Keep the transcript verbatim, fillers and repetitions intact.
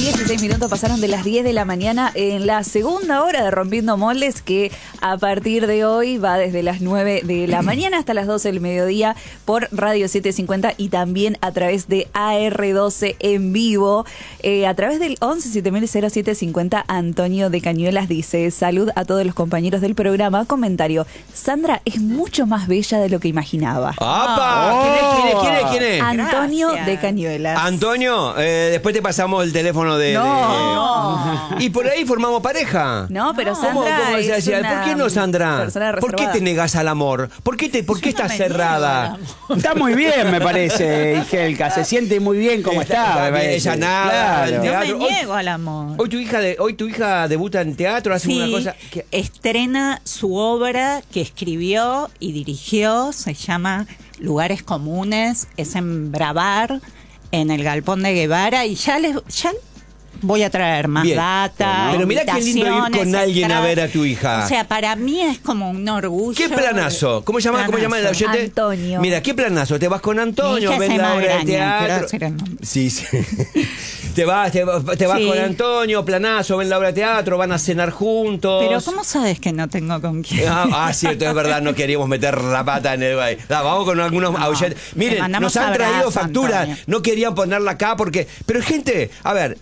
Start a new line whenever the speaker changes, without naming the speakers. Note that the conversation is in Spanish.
dieciséis minutos pasaron de las diez de la mañana en la segunda hora de Rompiendo Moldes, que a partir de hoy va desde las nueve de la mañana hasta las doce del mediodía por Radio setecientos cincuenta y también a través de A R doce en vivo. Eh, a través del once siete mil cero siete cincuenta, Antonio de Cañuelas dice: salud a todos los compañeros del programa. Comentario: Sandra es mucho más bella de lo que imaginaba.
¡Apa! Oh. ¿Quién es? ¿Quién es? ¿Quién es? ¿Quién es?
Antonio
Gracias.
de Cañuelas.
Antonio, eh, después te pasamos el teléfono de...
No.
de- Y por ahí formamos pareja.
No, pero
¿Cómo,
Sandra
cómo se
es
decía?
una
¿Por qué no, Sandra?
persona
¿Por qué
reservada.
te negás al amor? ¿Por qué, te, por qué estás cerrada?
Está muy bien, me parece, Igelka. Se siente muy bien como
Está-
está.
está
me
bien,
parece.
ella nada,
Claro.
el
No
teatro.
me
Hoy-
niego al amor.
Hoy tu hija de, hoy tu hija debuta en teatro, hace
Sí,
una cosa que...
estrena su obra que escribió y dirigió, se llama Lugares Comunes, es en Bravar, en el Galpón de Guevara, y ya les ya voy a traer más
Bien.
data.
Pero mirá qué lindo ir con
invitaciones,
alguien a
entradas.
ver a tu hija.
O sea, para mí es como un orgullo.
¿Qué planazo? ¿Cómo llama, ¿cómo llama el
Planazo.
oyente?
Antonio.
Mira, ¿qué planazo? Te vas con Antonio,
Mi hija
ves
es
la
Emma
obra de
Graña, quiero
teatro.
decir el nombre.
Sí, sí. Te vas, te, vas- te vas
Sí.
con Antonio, planazo, ven la obra de teatro, van a cenar juntos.
Pero ¿cómo sabes que no tengo con quién?
Ah, ah, cierto, es verdad, no queríamos meter la pata en el baile. Da, vamos con algunos
No,
oyentes.
le
Miren,
mandamos
nos han traído
abrazo,
facturas,
Antonio.
no querían ponerla acá porque... Pero gente, a ver,